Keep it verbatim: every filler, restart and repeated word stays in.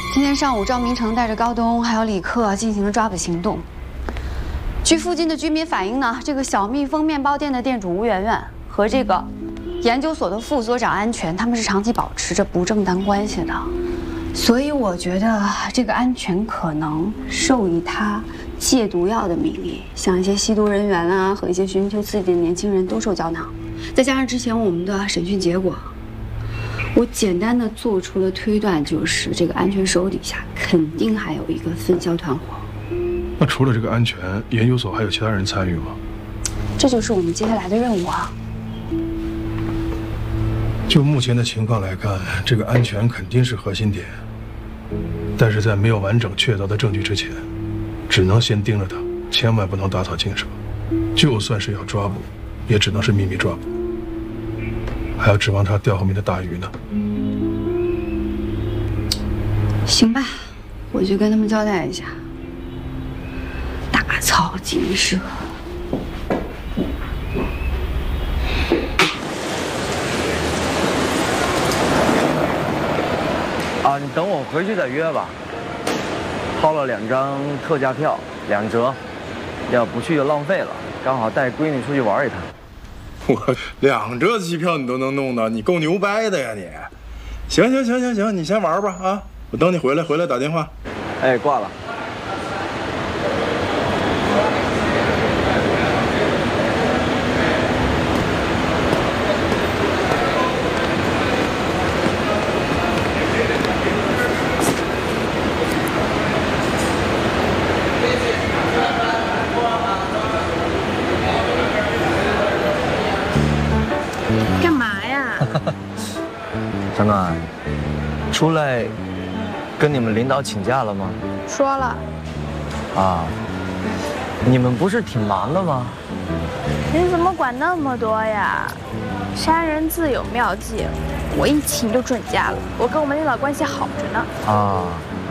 今天上午，赵明诚带着高东还有李克进行了抓捕行动。据附近的居民反映呢，这个小蜜蜂面包店的店主吴媛媛和这个研究所的副所长安全，他们是长期保持着不正当关系的。所以我觉得这个安全可能受以他戒毒药的名义，像一些吸毒人员啊和一些寻求刺激的年轻人都受胶囊。再加上之前我们的审讯结果。 我简单的做出了推断，就是这个安全手底下肯定还有一个分销团伙。 那除了这个安全，研究所还有其他人参与吗？ 这就是我们接下来的任务啊。 就目前的情况来看，这个安全肯定是核心点，但是在没有完整确凿的证据之前，只能先盯着他，千万不能打草惊蛇。就算是要抓捕，也只能是秘密抓捕。 还要指望他钓后面的大鱼呢。 行吧，我去跟他们交代一下。打草惊蛇。 啊，你等我回去再约吧。掏了两张特价票，两折，要不去就浪费了。刚好带闺女出去玩一趟。 我两折机票你都能弄到，你够牛掰的呀你！行行行行行，你先玩吧啊！我等你回来，回来打电话。 哎，挂了。张暖，出来跟你们领导请假了吗？ 说了。 啊，你们不是挺忙的吗？ 你怎么管那么多呀？杀人自有妙计，我一请就准假了。我跟我们领导关系好着呢。 啊。